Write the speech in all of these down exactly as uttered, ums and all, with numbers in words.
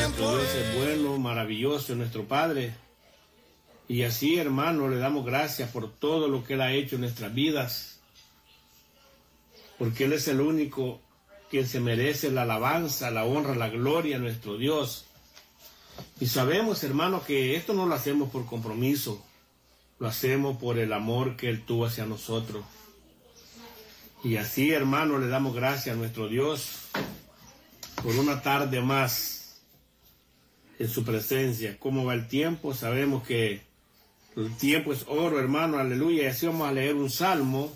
nuestro Dios es bueno, maravilloso, es nuestro Padre. Y así, hermano, le damos gracias por todo lo que Él ha hecho en nuestras vidas. Porque Él es el único quien se merece la alabanza, la honra, la gloria a nuestro Dios. Y sabemos, hermano, que esto no lo hacemos por compromiso. Lo hacemos por el amor que Él tuvo hacia nosotros. Y así, hermano, le damos gracias a nuestro Dios por una tarde más en su presencia. ¿Cómo va el tiempo? Sabemos que el tiempo es oro, hermano, aleluya. Y así vamos a leer un salmo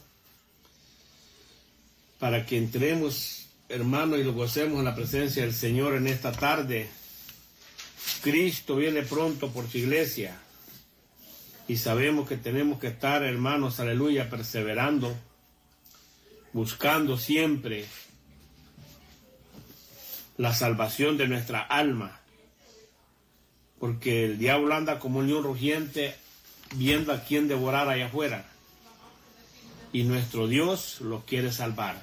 para que entremos, hermano, y lo gocemos en la presencia del Señor en esta tarde. Cristo viene pronto por su iglesia. Y sabemos que tenemos que estar, hermanos, aleluya, perseverando, buscando siempre la salvación de nuestra alma. Porque el diablo anda como un león rugiente viendo a quién devorar allá afuera. Y nuestro Dios los quiere salvar.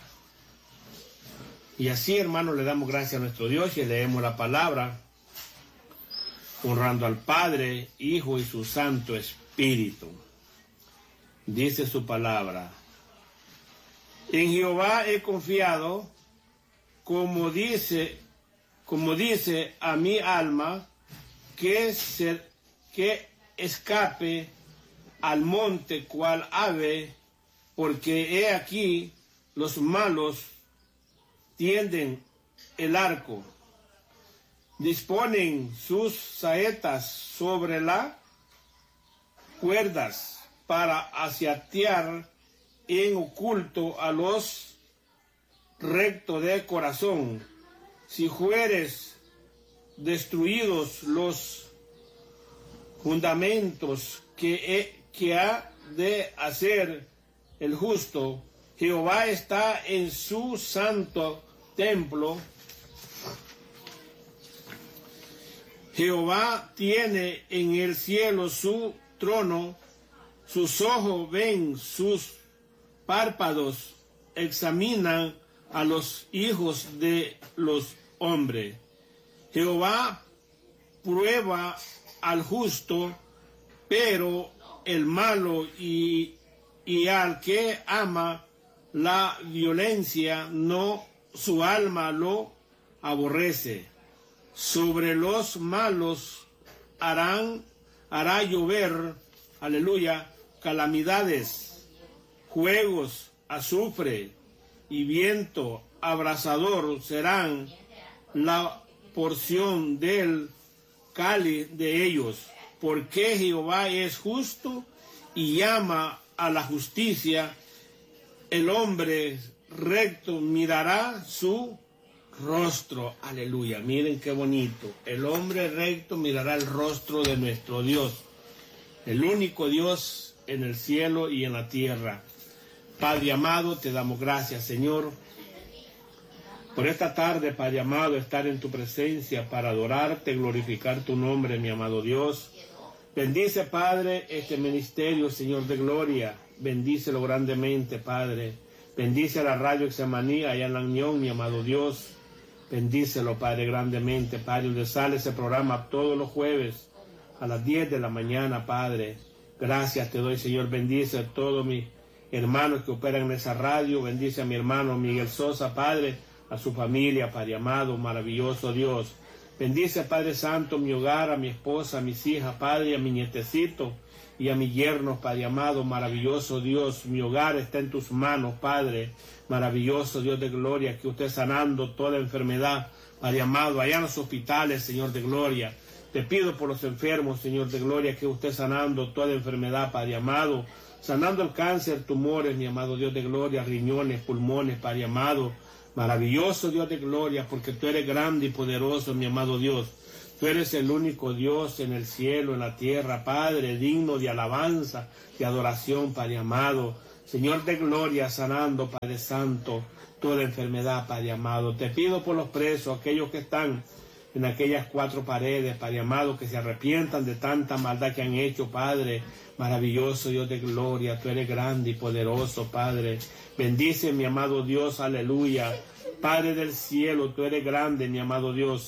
Y así, hermanos, le damos gracias a nuestro Dios y leemos la palabra, honrando al Padre, Hijo y su Santo Espíritu. Dice su palabra: en Jehová he confiado, como dice, como dice a mi alma, que, se, que escape al monte cual ave, porque he aquí los malos tienden el arco, disponen sus saetas sobre las cuerdas para asaetear en oculto a los rectos de corazón. Si fueres destruidos los fundamentos que, he, que ha de hacer el justo, Jehová está en su santo templo. Jehová tiene en el cielo su trono, sus ojos ven, sus párpados examinan a los hijos de los hombres. Jehová prueba al justo, pero el malo y, y al que ama la violencia, no, su alma lo aborrece. Sobre los malos harán, hará llover, aleluya, calamidades, fuegos, azufre y viento abrasador serán la porción del cáliz de ellos, porque Jehová es justo y llama a la justicia. El hombre recto mirará su rostro. Aleluya, miren qué bonito. El hombre recto mirará el rostro de nuestro Dios, el único Dios en el cielo y en la tierra. Padre amado, te damos gracias, Señor, por esta tarde, Padre amado, estar en tu presencia para adorarte, glorificar tu nombre, mi amado Dios. Bendice, Padre, este ministerio, Señor de gloria. Bendícelo grandemente, Padre. Bendice a la radio Exemaní, allá en la Unión, mi amado Dios. Bendícelo, Padre, grandemente, Padre, donde sale ese programa todos los jueves a las diez de la mañana, Padre. Gracias te doy, Señor. Bendice a todos mis hermanos que operan en esa radio. Bendice a mi hermano Miguel Sosa, Padre, a su familia, Padre amado, maravilloso Dios. Bendice, Padre Santo, mi hogar, a mi esposa, a mis hijas, Padre, y a mi nietecito y a mi yerno, Padre amado, maravilloso Dios. Mi hogar está en tus manos, Padre, maravilloso Dios de gloria, que usted sanando toda enfermedad, Padre amado, allá en los hospitales, Señor de gloria. Te pido por los enfermos, Señor de gloria, que usted sanando toda enfermedad, Padre amado, sanando el cáncer, tumores, mi amado Dios de gloria, riñones, pulmones, Padre amado, maravilloso Dios de gloria, porque tú eres grande y poderoso, mi amado Dios. Tú eres el único Dios en el cielo, en la tierra, Padre, digno de alabanza, de adoración, Padre amado. Señor de gloria, sanando, Padre Santo, toda enfermedad, Padre amado. Te pido por los presos, aquellos que están en aquellas cuatro paredes, Padre amado, que se arrepientan de tanta maldad que han hecho, Padre. Maravilloso Dios de gloria, tú eres grande y poderoso, Padre. Bendice, mi amado Dios, aleluya. Padre del cielo, tú eres grande, mi amado Dios.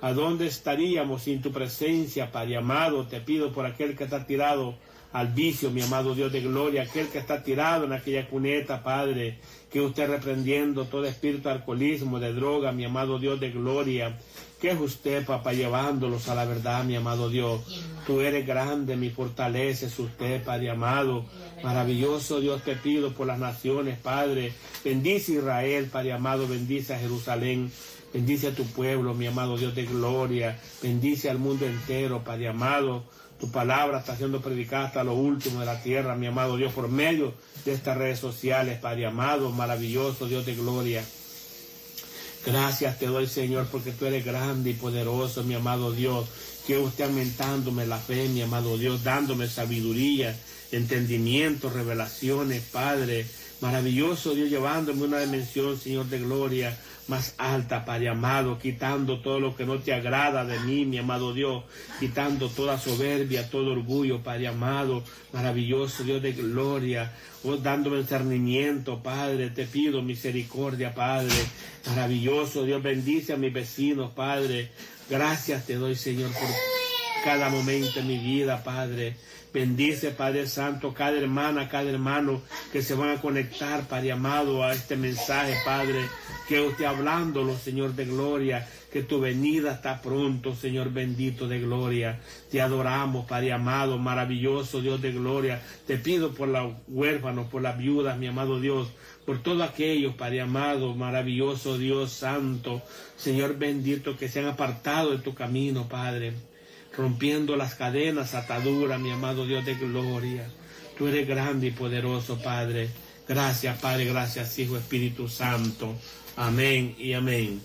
¿A dónde estaríamos sin tu presencia, Padre amado? Te pido por aquel que está tirado al vicio, mi amado Dios de gloria, aquel que está tirado en aquella cuneta, Padre, que usted reprendiendo todo espíritu de alcoholismo, de droga, mi amado Dios de gloria, que es usted, papá, llevándolos a la verdad, mi amado Dios. Tú eres grande, mi fortaleza es usted, Padre amado. Maravilloso Dios, te pido por las naciones, Padre. Bendice a Israel, Padre amado, bendice a Jerusalén. Bendice a tu pueblo, mi amado Dios de gloria. Bendice al mundo entero, Padre amado. Tu palabra está siendo predicada hasta lo último de la tierra, mi amado Dios, por medio de estas redes sociales, Padre amado, maravilloso Dios de gloria. Gracias te doy, Señor, porque tú eres grande y poderoso, mi amado Dios. Que usted aumentándome la fe, mi amado Dios, dándome sabiduría, entendimiento, revelaciones, Padre. Maravilloso Dios, llevándome a una dimensión, Señor de gloria, más alta, Padre amado, quitando todo lo que no te agrada de mí, mi amado Dios, quitando toda soberbia, todo orgullo, Padre amado, maravilloso Dios de gloria, oh, dándome discernimiento, Padre, te pido misericordia, Padre, maravilloso Dios, bendice a mis vecinos, Padre, gracias te doy, Señor, por cada momento en mi vida, Padre. Bendice, Padre Santo, cada hermana, cada hermano que se van a conectar, Padre amado, a este mensaje, Padre, que usted hablándolo, Señor de gloria, que tu venida está pronto, Señor bendito de gloria. Te adoramos, Padre amado, maravilloso Dios de gloria. Te pido por los huérfanos, por las viudas, mi amado Dios, por todos aquellos, Padre amado, maravilloso Dios santo, Señor bendito, que se han apartado de tu camino, Padre, rompiendo las cadenas, ataduras, mi amado Dios de gloria. Tú eres grande y poderoso, Padre. Gracias, Padre, gracias, Hijo, Espíritu Santo. Amén y amén.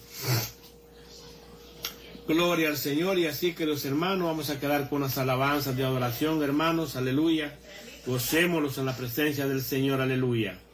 Gloria al Señor. Y así, queridos hermanos, vamos a quedar con unas alabanzas de adoración, hermanos. Aleluya. Gocémonos en la presencia del Señor. Aleluya.